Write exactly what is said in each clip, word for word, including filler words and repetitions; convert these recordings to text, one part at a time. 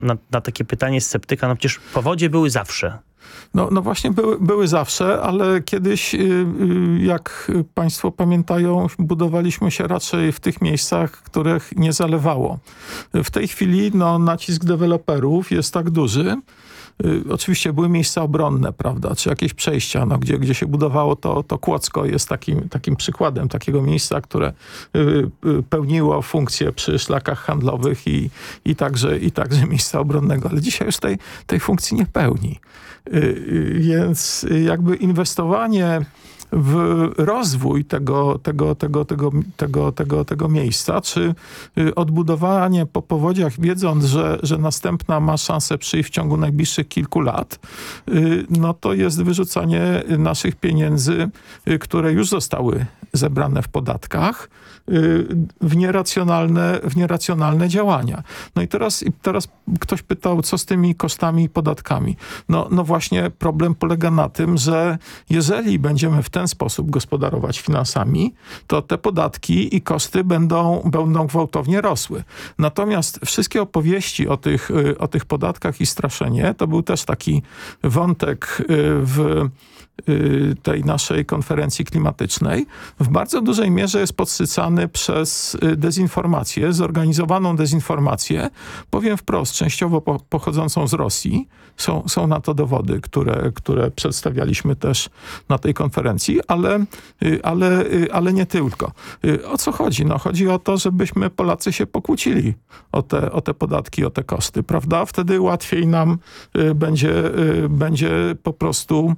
na, na takie pytanie sceptyka, no przecież powodzie były zawsze. No, no właśnie były, były zawsze, ale kiedyś, jak państwo pamiętają, budowaliśmy się raczej w tych miejscach, których nie zalewało. W tej chwili no, nacisk deweloperów jest tak duży. Oczywiście były miejsca obronne, prawda, czy jakieś przejścia, no, gdzie, gdzie się budowało to, to Kłodzko jest takim, takim przykładem takiego miejsca, które pełniło funkcję przy szlakach handlowych i, i, także, i także miejsca obronnego, ale dzisiaj już tej, tej funkcji nie pełni. Więc jakby inwestowanie w rozwój tego, tego, tego, tego, tego, tego, tego miejsca, czy odbudowanie po powodziach, wiedząc, że, że następna ma szansę przyjść w ciągu najbliższych kilku lat, no to jest wyrzucanie naszych pieniędzy, które już zostały zebrane w podatkach, w nieracjonalne, w nieracjonalne działania. No i teraz, teraz ktoś pytał, co z tymi kosztami i podatkami. No, no właśnie problem polega na tym, że jeżeli będziemy w ten sposób gospodarować finansami, to te podatki i koszty będą, będą gwałtownie rosły. Natomiast wszystkie opowieści o tych, o tych podatkach i straszenie, to był też taki wątek w tej naszej konferencji klimatycznej, w bardzo dużej mierze jest podsycany przez dezinformację, zorganizowaną dezinformację, powiem wprost, częściowo po, pochodzącą z Rosji. Są, są na to dowody, które, które przedstawialiśmy też na tej konferencji, ale, ale, ale nie tylko. O co chodzi? No, chodzi o to, żebyśmy Polacy się pokłócili o te, o te podatki, o te koszty, prawda? Wtedy łatwiej nam będzie, będzie po prostu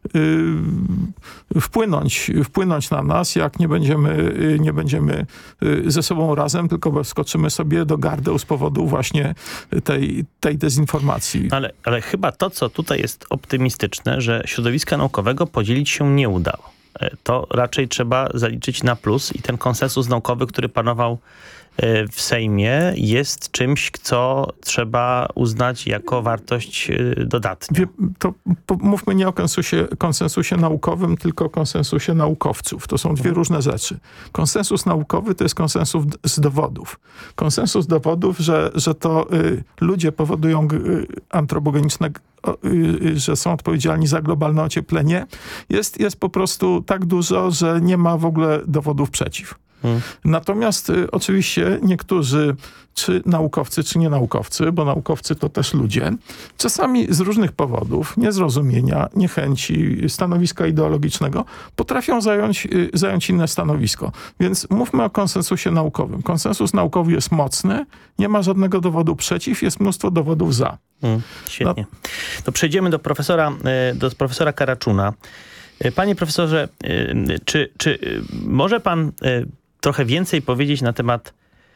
wpłynąć, wpłynąć na nas, jak nie będziemy, nie będziemy ze sobą razem, tylko skoczymy sobie do gardeł z powodu właśnie tej, tej dezinformacji. Ale, ale chyba to, co tutaj jest optymistyczne, że środowiska naukowego podzielić się nie udało. To raczej trzeba zaliczyć na plus i ten konsensus naukowy, który panował w Sejmie, jest czymś, co trzeba uznać jako wartość dodatnią. To mówmy nie o konsensusie, konsensusie naukowym, tylko o konsensusie naukowców. To są dwie mhm. różne rzeczy. Konsensus naukowy to jest konsensus z dowodów. Konsensus dowodów, że, że to y, ludzie powodują y, antropogeniczne że są odpowiedzialni za globalne ocieplenie, jest, jest po prostu tak dużo, że nie ma w ogóle dowodów przeciw. Hmm. Natomiast y, oczywiście niektórzy, czy naukowcy, czy nie naukowcy, bo naukowcy to też ludzie, czasami z różnych powodów, niezrozumienia, niechęci, stanowiska ideologicznego, potrafią zająć, y, zająć inne stanowisko. Więc mówmy o konsensusie naukowym. Konsensus naukowy jest mocny, nie ma żadnego dowodu przeciw, jest mnóstwo dowodów za. Hmm, świetnie. No. To przejdziemy do profesora, do profesora Karaczuna. Panie profesorze, czy, czy może pan trochę więcej powiedzieć na temat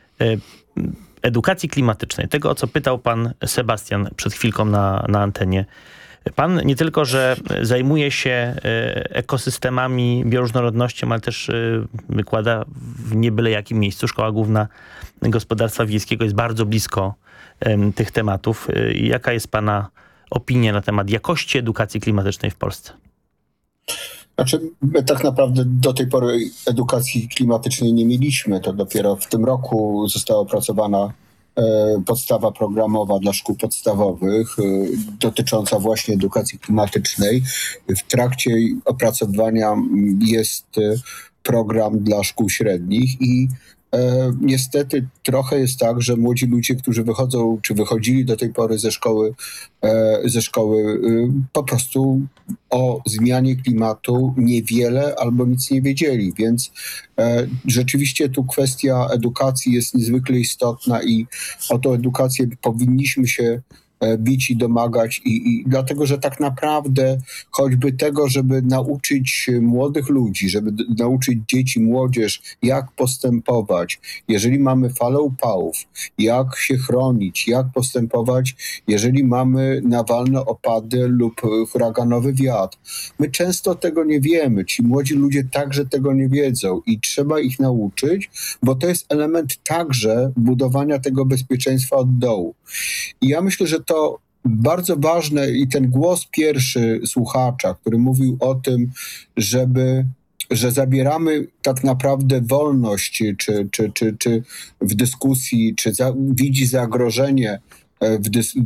edukacji klimatycznej, tego, o co pytał pan Sebastian przed chwilką na, na antenie. Pan nie tylko, że zajmuje się ekosystemami, bioróżnorodnością, ale też wykłada w nie byle jakim miejscu. Szkoła Główna Gospodarstwa Wiejskiego jest bardzo blisko tych tematów. Jaka jest pana opinia na temat jakości edukacji klimatycznej w Polsce? Znaczy, my tak naprawdę do tej pory edukacji klimatycznej nie mieliśmy. To dopiero w tym roku została opracowana e, podstawa programowa dla szkół podstawowych e, dotycząca właśnie edukacji klimatycznej. W trakcie opracowania jest program dla szkół średnich i E, niestety trochę jest tak, że młodzi ludzie, którzy wychodzą, czy wychodzili do tej pory ze szkoły, e, ze szkoły e, po prostu o zmianie klimatu niewiele albo nic nie wiedzieli, więc e, rzeczywiście tu kwestia edukacji jest niezwykle istotna i o tą edukację powinniśmy się bić i domagać i, i dlatego, że tak naprawdę choćby tego, żeby nauczyć młodych ludzi, żeby d- nauczyć dzieci, młodzież, jak postępować, jeżeli mamy falę upałów, jak się chronić, jak postępować, jeżeli mamy nawalne opady lub huraganowy wiatr. My często tego nie wiemy, ci młodzi ludzie także tego nie wiedzą i trzeba ich nauczyć, bo to jest element także budowania tego bezpieczeństwa od dołu. I ja myślę, że to bardzo ważne i ten głos pierwszy słuchacza, który mówił o tym, żeby, że zabieramy tak naprawdę wolność, czy, czy, czy, czy w dyskusji, czy za, widzi zagrożenie e, w dys